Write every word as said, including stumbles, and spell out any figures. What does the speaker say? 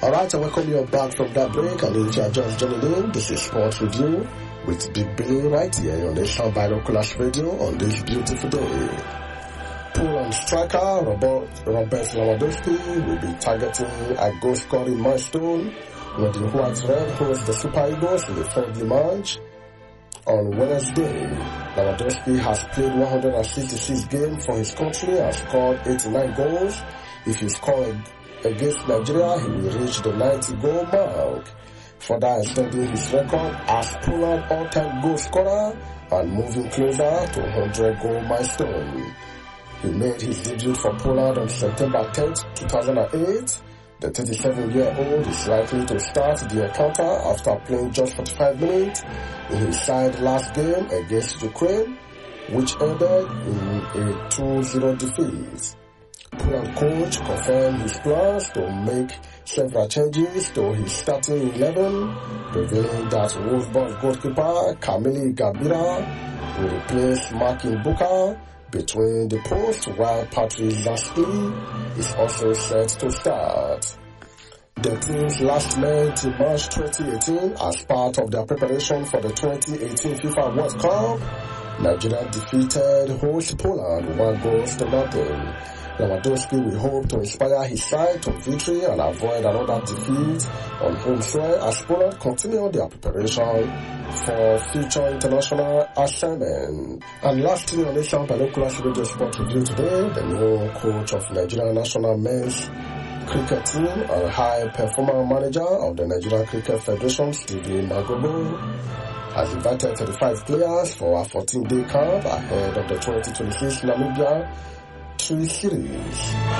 Alright, I welcome you back from that break, and if you are just joining in, this is Sports Review with Big Billy right here on the Sound Binoculars Radio on this beautiful day. Poland striker Robert, Robert Lewandowski will be targeting a goal-scoring milestone when the White Red host the Super Eagles in the friendly match on Wednesday. Lewandowski has played one hundred sixty-six games for his country and scored eighty-nine goals. If he scored against Nigeria, he will reach the ninety goal mark, further extending his record as Poland all-time goal scorer and moving closer to one hundred goal milestone. He made his debut for Poland on September tenth, two thousand eight. The thirty-seven-year-old is likely to start the encounter after playing just forty-five minutes in his side last game against Ukraine, which ended in a two zero defeat. Poland coach confirmed his plans to make several changes to his starting eleven, revealing that Wolfsburg goalkeeper Kamil Gabira will replace Marcin Buka between the posts, while Patrick Zasky is also set to start. The teams last met in March twenty eighteen as part of their preparation for the twenty eighteen FIFA World Cup. Nigeria defeated host Poland one goal to nothing. Lewandowski will hope to inspire his side to victory and avoid another defeat on home soil as Poland continue their preparation for future international assignment. And lastly, on the Sound Binoculars Radio Sport Review today, the new coach of Nigeria national men's cricket team and high performer manager of the Nigeria Cricket Federation, Stephen Magogo, has invited thirty-five players for a fourteen-day camp ahead of the twenty twenty-six Namibia Three Series.